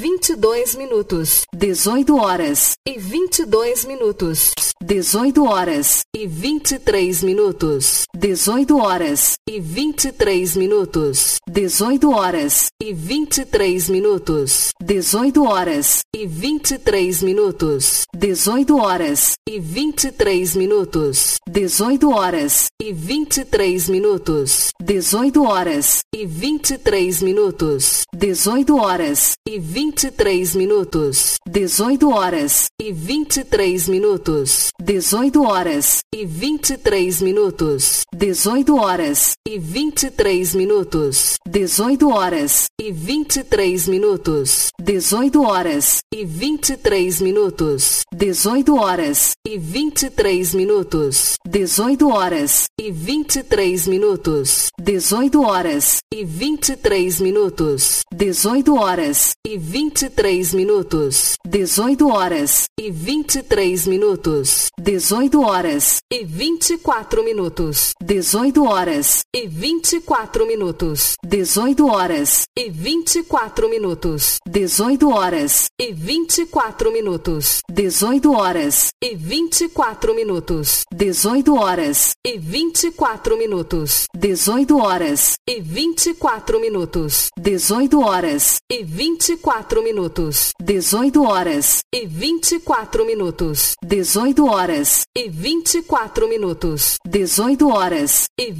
22 minutos. 18 horas e 22 minutos. 18 horas e 23 minutos. 18 horas e 23 minutos. 18 horas e 23 minutos. 18 horas e 23 minutos. 18 horas e 23 minutos. 18 horas e 23 minutos. 18 horas e 23 minutos. 18 horas e 23 minutos. 18 horas e 23 minutos. 18 horas e 23 minutos. 18 horas e 23 minutos. 18 horas e 23 minutos. 18 horas e 23 minutos. 18 horas e 23 minutos. 18 horas e 23 minutos. 18 horas e 23 minutos. 18 horas e 23 minutos. 18 horas e 23 minutos. 18 horas e 24 minutos. 18 horas e 24 minutos. 18 horas e 24 minutos. 18 horas e 24 minutos. 18 horas e 24 minutos. 18 horas e 24 minutos. 18 horas e 24 minutos. 18 horas e 24 minutos. 18 horas e 24 minutos. 18 horas e 24 minutos. 18 horas e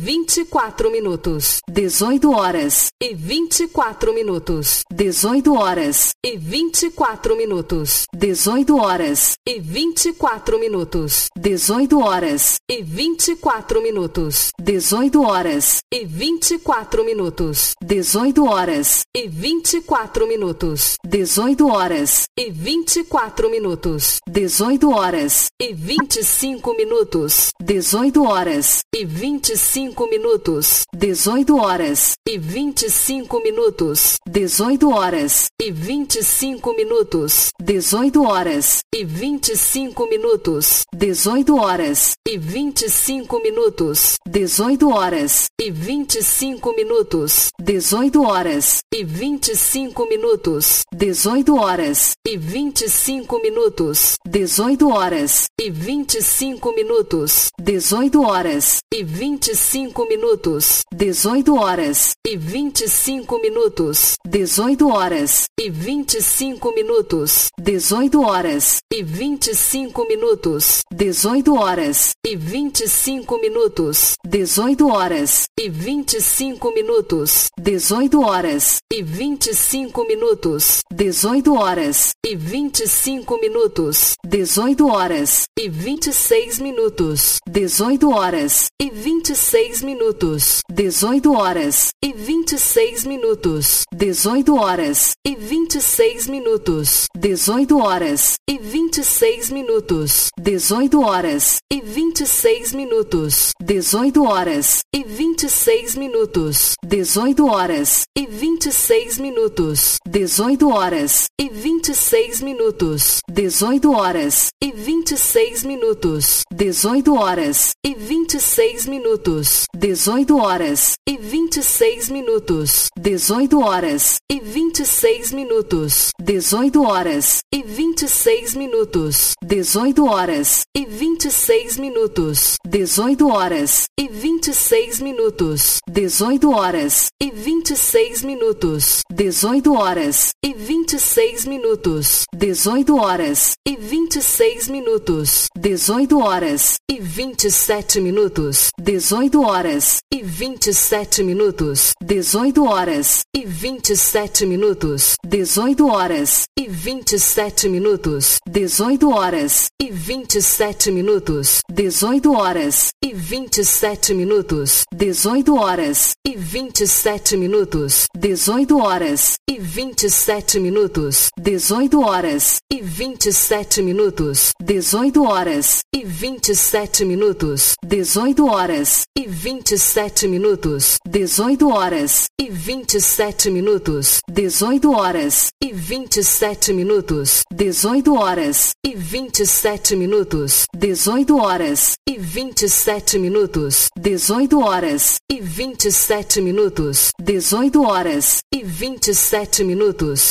24 minutos. 18 horas e 24 minutos. 18 horas e 24 minutos. 18 horas e 24 minutos. 18 horas e 24 minutos. 18 horas e 24 minutos. 18 horas e 24 minutos. 18 horas e 24 minutos. 18 horas e 25 minutos. 18 horas e 25 minutos. 18 horas e 25 minutos. 18 horas e 25 minutos. 18 horas e 25 minutos. 18 horas e 25 minutos. 18 horas e 25 minutos. 18 horas e 25 minutos. 18 horas e 25 minutos. 18 horas e 25 minutos. 18 horas e 25 minutos. 18 horas e 25 minutos. 18 horas e 25 minutos. 18 horas e 25 minutos. 18 horas e 25 minutos. 18 horas e 25 minutos. 18 horas e 25 minutos. 18 horas e 25 minutos. 18 horas e 26 minutos. 18 horas e 26 minutos. 18 horas e 26 minutos. 18 horas e 26 minutos. 18 horas e 26 minutos. 18 horas e 26 minutos. 18 horas e 26 minutos. 18 horas e 26 minutos. 18 horas e 26 minutos. 18 horas e 26 minutos. 18 horas e 26 minutos. 18 horas e 26 minutos. 18 horas e 26 minutos. 18 horas e 26 minutos. 18 horas e 26 minutos. 18 horas e 26 minutos. 18 horas e 26 minutos. 18 horas e 26 minutos. 18 horas e 26 minutos. 18 horas e 27 minutos. 18 horas e 27 minutos. 18 horas e 27 minutos. 18 horas e 27 minutos. 18 horas e 27 minutos. 18 horas e 27 minutos. 18 horas e 27 minutos. 18 horas e 27 minutos. 18 horas e 27 minutos. 18 horas e 27 minutos. 18 horas e 27 minutos. 18 horas e 27 minutos. 18 horas e 27 minutos. 18 horas e 27 minutos. 18 horas e 27 minutos. 18 horas e 27 minutos. 18 horas e 27 minutos.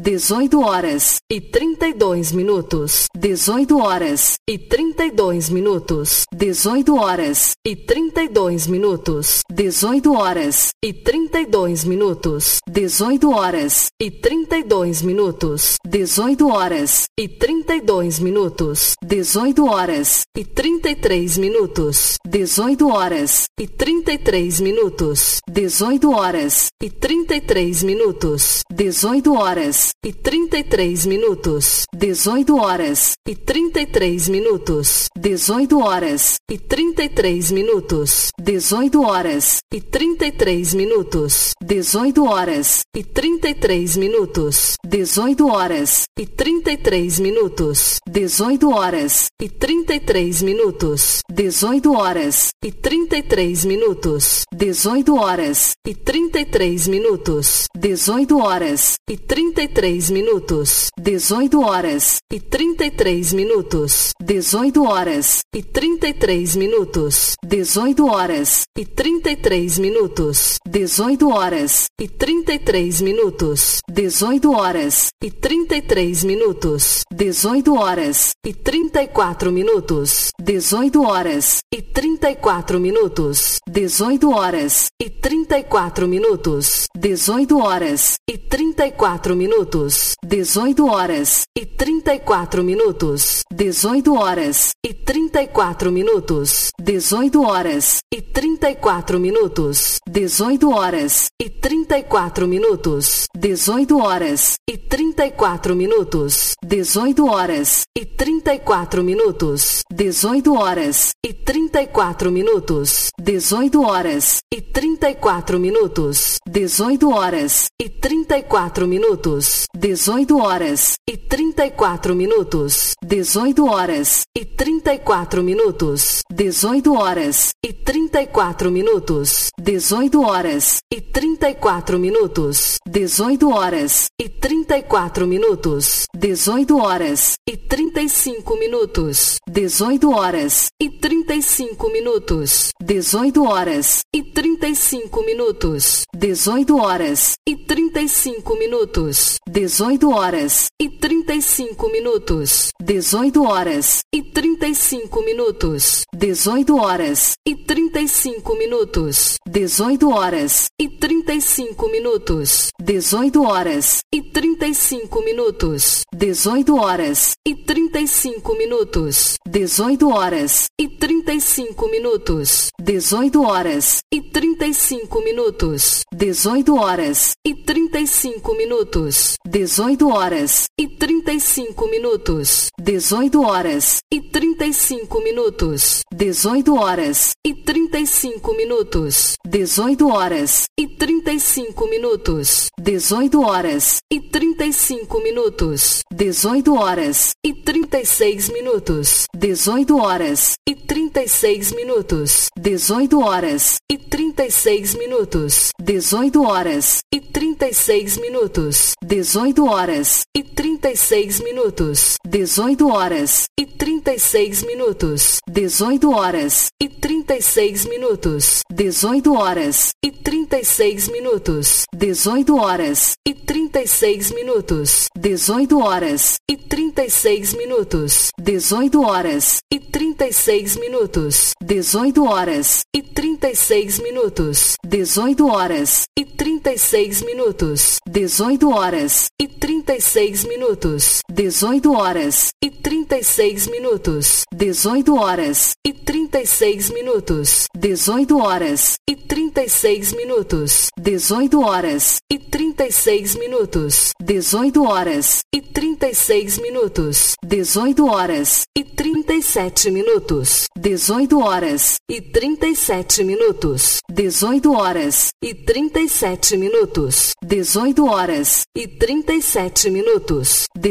18 horas e 32 minutos. 18 horas e 32 minutos. 18 horas e 32 minutos. 18 horas e 32 minutos. 18 horas e 32 minutos. 18 horas e 32 minutos. 18 horas e 33 minutos. 18 horas e 33 minutos. 18 horas e 33 minutos. 18 horas e 33 minutos. 18 horas e 33 minutos. 18 horas e 33 minutos. 18 horas e 33 minutos. 18 horas e 33 minutos. 18 horas e 33 minutos. 18 horas e 33 minutos. 18 horas e 33 minutos. 18 horas e 33 minutos. 18 horas e 33 minutos. 18 horas e 33 minutos. 18 horas e 33 minutos. 18 horas e 33 minutos. 18 horas e 33 minutos. 18 horas e 33 minutos. 18 horas e 34 minutos. 18 horas e 34 minutos. 18 horas e 34 minutos. 18 horas e 34 minutos. 18 horas e 34 minutos. 18 horas e 34 minutos. 18 horas e 34 minutos. 18 horas e 34 minutos. 18 horas e 34 minutos. 18 horas e 34 minutos. 18 horas e 34 minutos. 18 horas e 34 minutos. 18 horas e 34 minutos. 18 horas e 34 minutos. 18 horas e 34 minutos. 18 horas e 34 minutos. 18 horas e 34 minutos. 18 horas e 34 minutos. 18 horas e 35 minutos. 18 horas e 35 minutos. 18 horas e 35 minutos. 18 horas e 35 minutos. 18 horas e 35 minutos. 18 horas e 35 minutos. 18 horas e 35 minutos. 18 horas e 35 minutos. 18 horas e 35 minutos. 18 horas e 35 minutos. 18 horas e 35 minutos. 18 horas e 35 minutos. 18 horas e 35 minutos. 18 horas e 35 minutos. 18 horas e 35 minutos. 18 horas e 35 minutos. 18 horas e 35 minutos. 18 horas e 35 minutos. 18 horas e 36 minutos. 18 horas e 36 minutos. 18 horas e 36 minutos. 18 horas e 36 minutos. 18 horas e 36 minutos. 18 horas e 36 minutos. 18 horas e 36 minutos. 18 horas e 36 minutos. 18 horas e 36 minutos. 18 horas e 36 minutos. 18 horas e 36 minutos. 18 horas e 36 minutos. 18 horas e 36 minutos. 18 horas e 36 minutos. 18 horas e 36 minutos. 18 horas e 36 minutos. 18 horas e 36 minutos. 18 horas e 36 minutos. 18 horas e 36 minutos. 18 horas e 37 minutos. 18 horas e 37 minutos. 18 horas e 37 minutos. 18 horas e 37 minutos.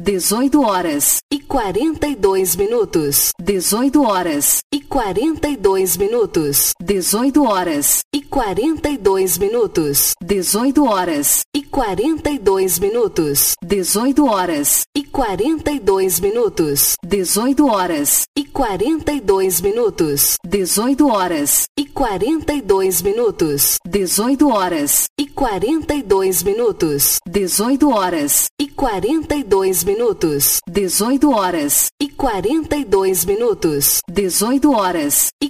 18 horas e 42 minutos. 18 horas e 42 minutos. 18 horas e 42 minutos. 18 horas e 42 minutos. 18 horas e 42 minutos. 18 horas e 42 minutos. 18 horas e 42 minutos. 18 horas e 42 minutos. 18 horas e 42 minutos. 18 horas e 42 minutos. 18 horas e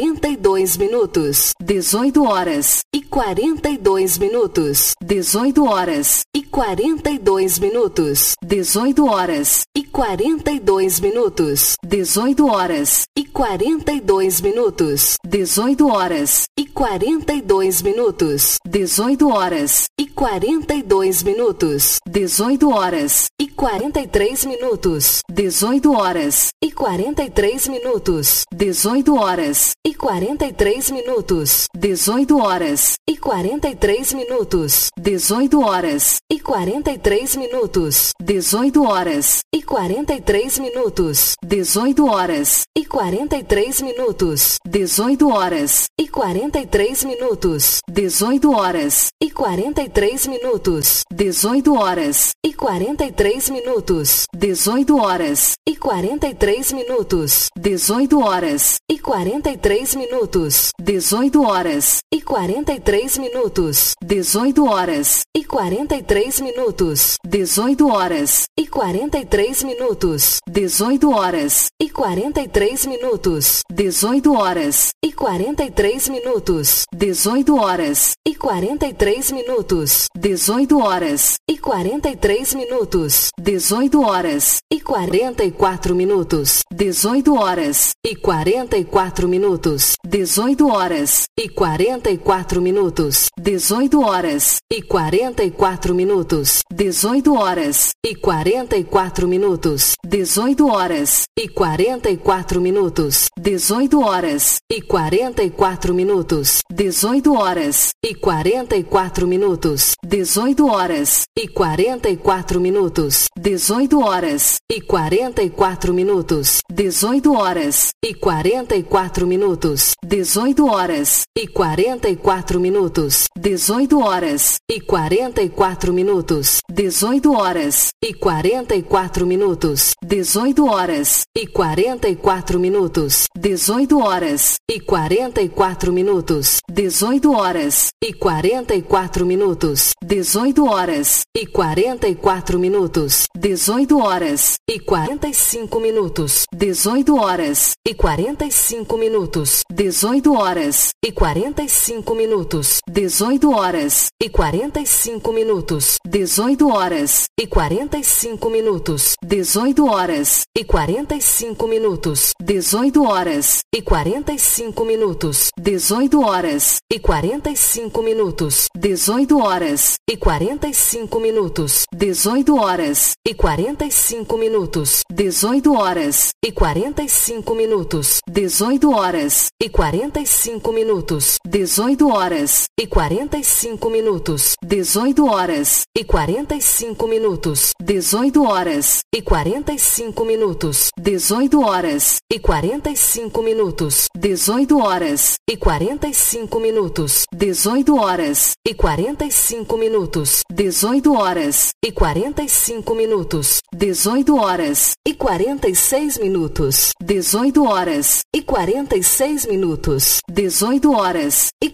42 minutos. 18 horas e 42 minutos. 18 horas e 42 minutos. 18 horas e 42 minutos. 18 horas e 42 minutos. 18 horas e 42 minutos. 18 horas e 42 minutos. 18 horas e 43 minutos. 18 horas e 43 minutos. 18 horas e 43 minutos. 18 horas e 43 minutos. 18 horas e 43 minutos. 18 horas e 43 minutos. 18 horas e 43 minutos. 18 horas e 43 minutos. 18 horas e 43 minutos. 18 horas e 43 minutos. 18 horas e 43 minutos. 18 horas e 43 minutos. 18 horas e 43 minutos. 18 horas e 43 minutos. 18 horas e 43 minutos. 18 horas e 43 minutos. 18 horas e 43 minutos. 18 horas e 43 minutos. 18 horas e 43 minutos. 18 horas e 44 minutos. 18 horas e 44 minutos. 18 horas e 44 minutos. 18 horas e 44 minutos. 18 horas e 44 minutos. 18 horas e 44 minutos. 18 horas e 44 minutos. 18 horas e 44 minutos. 18 horas e 44 minutos. 18 horas e 44 minutos. 18 horas e 44 minutos. 18 horas e 44 minutos. 18 horas e 44 minutos. 18 horas e 44 minutos. 18 horas e 44 minutos. 18 horas e 44 minutos. 18 horas e 44 minutos. 18 horas e 44 minutos. 18 horas e 45 minutos. 18 horas e 45 minutos. 18 horas e 45 minutos. 18 horas e 45 minutos. 18 horas e 45 minutos. 18 horas e 45 minutos. 18 horas e 45 minutos. 18 horas e 45 minutos. 18 horas e 45 minutos. 18 horas e 45 minutos. 18 horas e 45 minutos. 18 horas e 45 minutos. 18 horas e 45 minutos. 18 horas e 45 minutos. 18 horas e 45 minutos. 18 horas e 45 minutos. 18 horas e 45 minutos. 18 horas e 45 minutos. 18 horas e 45 minutos. 18 horas e 46 minutos. 18 horas e 46 minutos. 18 horas e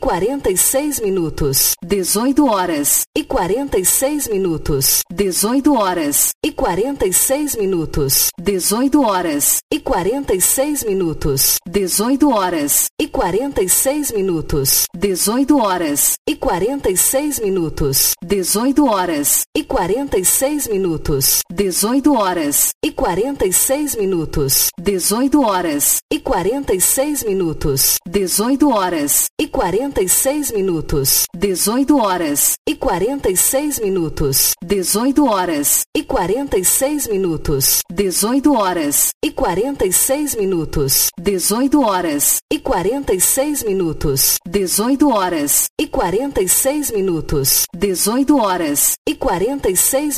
46 minutos. 18 horas e 46 minutos. 18 horas e 46 minutos. 18 horas e 46 minutos. 18 horas e 46 minutos. 18 horas e 46 minutos. 18 horas e 46 minutos. 18 horas e 46 minutos. 18 horas e 46 minutos. 18 horas e 46 minutos. 18 horas e 46 minutos. 18 horas e 46 minutos. 18 horas e 46 minutos. 18 horas e 46 minutos. 18 horas e 46 minutos. 18 horas e 46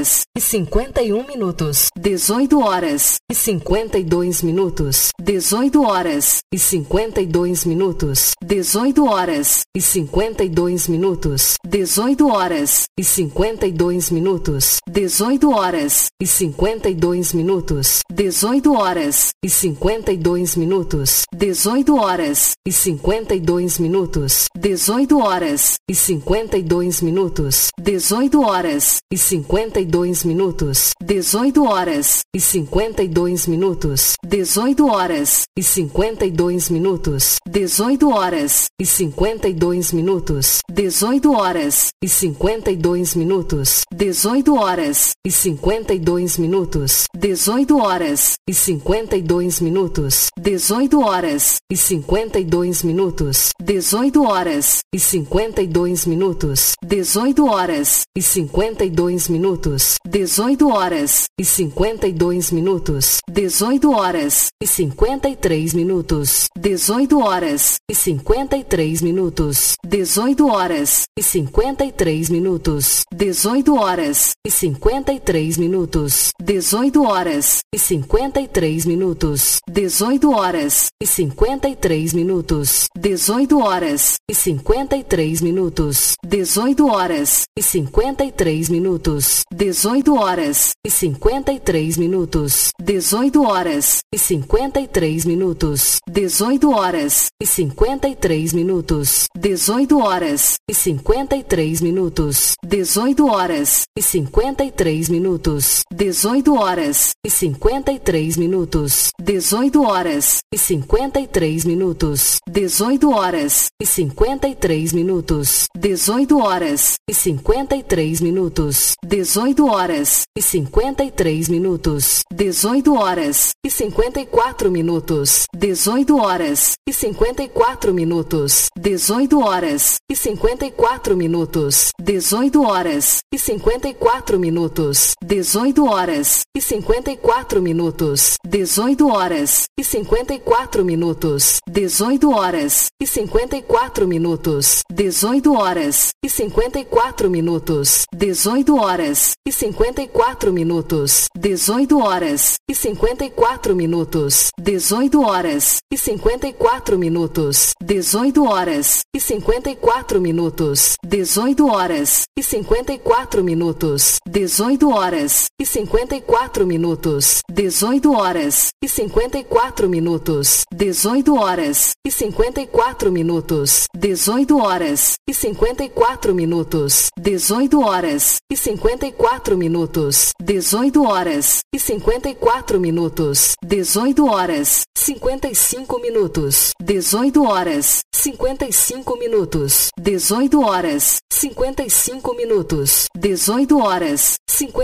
horas e 51 minutos, 18 horas e 52 minutos, 18 horas e 52 minutos, 18 horas e 52 minutos, 18 horas e 52 minutos, 18 horas e 52 minutos, 18 horas e 52 minutos, 18 horas e 52 minutos, 18 horas e 52 minutos, 18 horas e 52 minutos, 18 horas e 52 minutos, 18 horas e 52 minutos, 18 horas e 52 minutos, 18 horas e 52 minutos, 18 horas e 52 minutos, 18 horas e 52 minutos, 18 horas e 52 minutos, 18 horas e 52 minutos, 18 horas e 52 minutos, 18 horas e 52 minutos, 18 horas e 53 minutos, 18 horas e 53 minutos, 18 horas e 53 minutos, 18 horas e 53 minutos, 18 horas e 53 minutos, 18 horas e 53 minutos, 18 horas e 53 minutos, 18 horas e 53 minutos, 18 horas e 53 minutos, 18 horas e 53 minutos, 18 horas e 53 minutos, 18 horas e 53 minutos, 18 horas e 53 minutos, 18 horas e 53 minutos, 18 horas e 53 minutos, 18 horas e 53 minutos, 18 horas e 53 minutos, 18 horas e 53 minutos, 18 horas e 54 minutos, 18 horas e 54 minutos, 18 horas e 54 minutos, 18 horas e 54 minutos, 18 horas e 54 minutos, 18 horas e 54 minutos, 18 horas e 54 minutos, 18 horas e 54 minutos, 18 horas e 54 minutos, 18 horas e 54 minutos, 18 horas e 54 minutos, 18 horas e 54 minutos, 18 horas e 54 minutos, 18 horas e 54 minutos, 18 horas e 54 minutos, 18 horas e 54 minutos, 18 horas e 54 minutos, 18 horas e 54 minutos, 18 horas e 54 minutos, 18 horas 55 minutos, 18 horas 55 minutos, 18 horas 55 minutos, 18 horas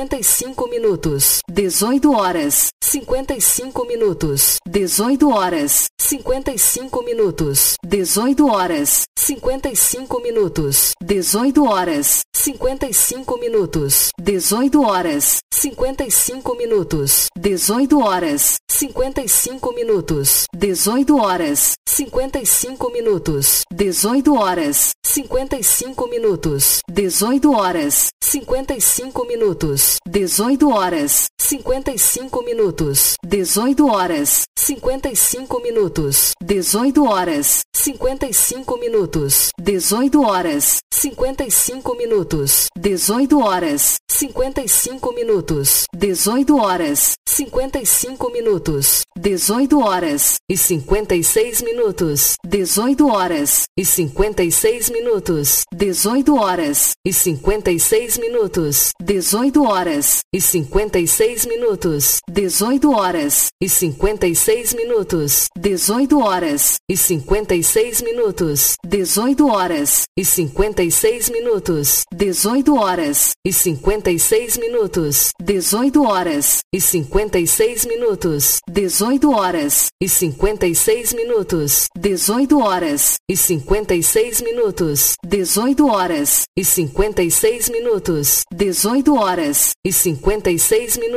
55 minutos, 18 horas 55 minutos, 18 horas 55 minutos, 18 horas 55 minutos, 18 horas 55 minutos, 18 horas 55 minutos, 18 horas 55 minutos, 18 horas 55 minutos, 18 horas 55 minutos, 18 horas 55 minutos, 18 horas 55 minutos, 18 horas 55 minutos, 18 horas 55 minutos, 18 horas 55 minutos, 18 horas 55 minutos, 18 horas 55 minutos, 18 horas e 56 minutos, 18 horas e 56 minutos, 18 horas e 56 minutos, 18 horas e 56 minutos, 18 horas e 56 minutos, 18 horas e 56 minutos, 18 horas e 56 minutos, 18 horas e 56 minutos, 18 horas e 56 minutos, 18 horas e 56 minutos, 18 horas e 56 minutos, 18 horas e 56 minutos, 18 horas e 56 minutos,